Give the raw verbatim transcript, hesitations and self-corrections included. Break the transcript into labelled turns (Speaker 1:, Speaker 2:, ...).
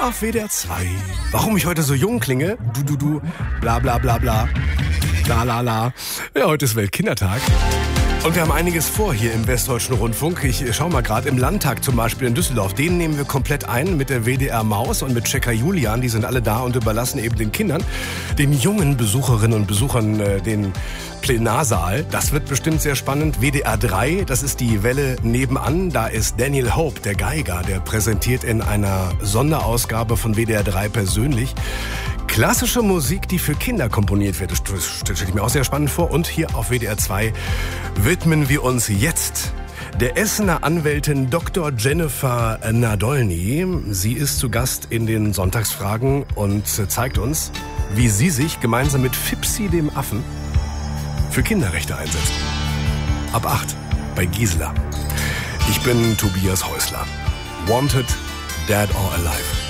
Speaker 1: auf W D R zwei. Warum ich heute so jung klinge? Du, du, du, bla, bla, bla, bla. La, la, la. Ja, heute ist Weltkindertag. Und wir haben einiges vor hier im Westdeutschen Rundfunk. Ich schau mal gerade im Landtag zum Beispiel in Düsseldorf. Den nehmen wir komplett ein mit der W D R Maus und mit Checker Julian. Die sind alle da und überlassen eben den Kindern, den jungen Besucherinnen und Besuchern äh, den Plenarsaal. Das wird bestimmt sehr spannend. W D R drei, das ist die Welle nebenan. Da ist Daniel Hope, der Geiger, der präsentiert in einer Sonderausgabe von W D R drei persönlich klassische Musik, die für Kinder komponiert wird. Das stelle ich mir auch sehr spannend vor. Und hier auf W D R zwei widmen wir uns jetzt der Essener Anwältin Doktor Jennifer Nadolny. Sie ist zu Gast in den Sonntagsfragen und zeigt uns, wie sie sich gemeinsam mit Fipsi dem Affen für Kinderrechte einsetzt. Ab acht bei Gisela. Ich bin Tobias Häusler. Wanted, Dead or Alive.